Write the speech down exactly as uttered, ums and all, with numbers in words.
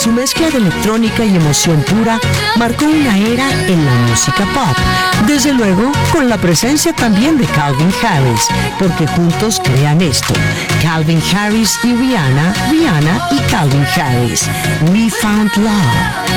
Su mezcla de electrónica y emoción pura marcó una era en la música pop. Desde luego, con la presencia también de Calvin Harris, porque juntos crean esto. Calvin Harris y Rihanna, Rihanna y Calvin Harris. We Found Love.